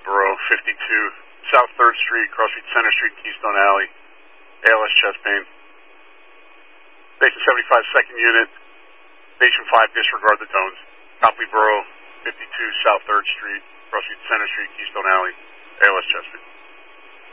Borough, 52 South 3rd Street, Cross Street Center Street, Keystone Alley, ALS chest pain. Station 75 second unit, Station 5 disregard the tones. Copley Borough, 52 South 3rd Street, Cross Street Center Street, Keystone Alley, ALS chest pain.